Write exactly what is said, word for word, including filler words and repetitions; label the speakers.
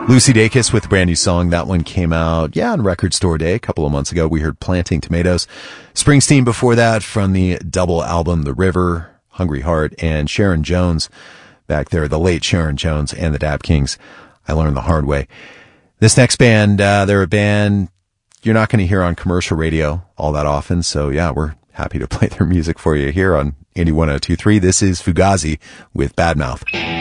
Speaker 1: Lucy Dacus with a brand new song. That one came out, yeah, on Record Store Day a couple of months ago. We heard Planting Tomatoes. Springsteen before that from the double album, The River, Hungry Heart, and Sharon Jones back there, the late Sharon Jones and the Dap Kings. I learned the hard way. This next band, uh, they're a band you're not going to hear on commercial radio all that often. So yeah, we're happy to play their music for you here on eighty-one oh two point three. This is Fugazi with Bad Mouth.